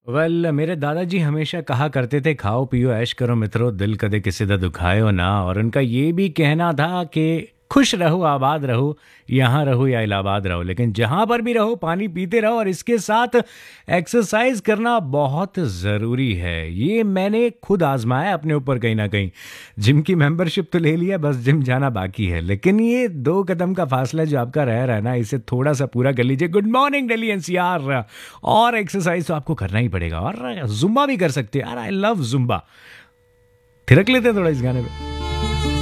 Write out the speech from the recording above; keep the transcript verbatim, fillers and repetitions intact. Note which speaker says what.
Speaker 1: Well well, मेरे दादाजी हमेशा कहा करते थे खाओ पियो ऐश करो मित्रों दिल कदे किसी दा दुखायो ना। और उनका ये भी कहना था कि खुश रहो आबाद रहो, यहाँ रहो या इलाहाबाद रहो, लेकिन जहाँ पर भी रहो पानी पीते रहो और इसके साथ एक्सरसाइज करना बहुत ज़रूरी है। ये मैंने खुद आजमाया अपने ऊपर कहीं ना कहीं। जिम की मेंबरशिप तो ले लिया, बस जिम जाना बाकी है। लेकिन ये दो कदम का फासला जो आपका रह रहा है ना, इसे थोड़ा सा पूरा कर लीजिए। Good morning Delhi NCR. और एक्सरसाइज तो आपको करना ही पड़ेगा, और जुम्बा भी कर सकते हैं यार। I love Zumba. थिरक लेते हैं थोड़ा इस गाने पे।